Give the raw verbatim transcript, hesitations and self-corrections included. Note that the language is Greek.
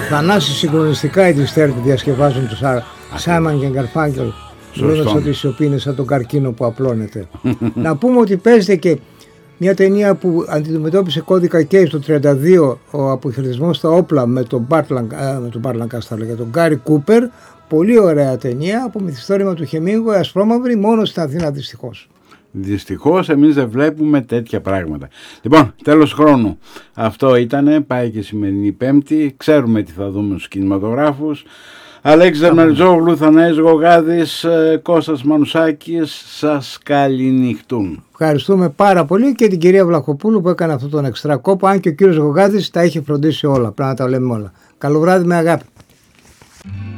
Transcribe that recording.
Θανάση συγκλονιστικά οι Disturbed διασκευάζουν τους Σάιμον και Γκαρφάνκελ, λέγοντας ότι η σιωπή είναι σαν τον καρκίνο που απλώνεται. Να πούμε ότι παίζεται και μια ταινία που αντιμετώπισε κώδικα Case το τριάντα δύο, ο αποχαιρετισμός στα όπλα με τον Μπάρτ Λανκάστερ, τον Γκάρι Κούπερ. Πολύ ωραία ταινία από μυθιστόρημα του Χεμίνγκουεϊ, ασπρόμαυρη, μόνο στην Αθήνα δυστυχώς. Δυστυχώς εμείς δεν βλέπουμε τέτοια πράγματα. Λοιπόν, τέλος χρόνου. Αυτό ήτανε, πάει και σημερινή Πέμπτη. Ξέρουμε τι θα δούμε στους κινηματογράφους. Αλέξη Δερμελτζόγλου, Θανάης Γογάδης, Κώστας Μανουσάκης, σας καληνυχτούν. Ευχαριστούμε πάρα πολύ και την κυρία Βλαχοπούλου που έκανε αυτόν τον εξτρά κόπο, αν και ο κύριος Γογάδης τα είχε φροντίσει όλα, πρέπει να τα λέμε όλα. Καλό βράδυ με αγάπη.